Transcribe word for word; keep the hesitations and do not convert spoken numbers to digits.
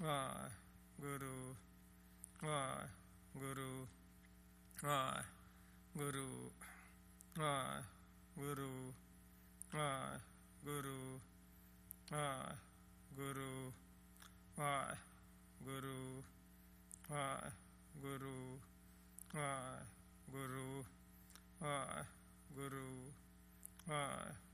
Waheguru, Waheguru, Waheguru, Waheguru, Waheguru, Waheguru, Waheguru, Waheguru, Waheguru, Waheguru, Waheguru,